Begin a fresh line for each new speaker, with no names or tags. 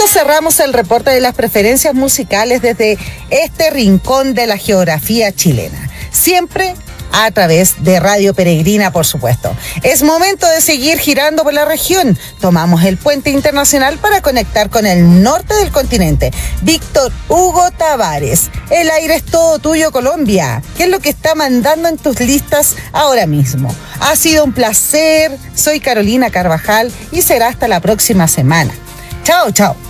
cerramos el reporte de las preferencias musicales desde este rincón de la geografía chilena. Siempre a través de Radio Peregrina, por supuesto. Es momento de seguir girando por la región. Tomamos el puente internacional para conectar con el norte del continente. Víctor Hugo Tavares, el aire es todo tuyo, Colombia. ¿Qué es lo que está mandando en tus listas ahora mismo? Ha sido un placer. Soy Carolina Carvajal y será hasta la próxima semana. Chao, chao.